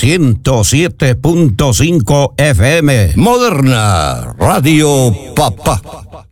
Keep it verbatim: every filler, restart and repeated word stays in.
ciento siete punto cinco F M. Moderna Radio Papá.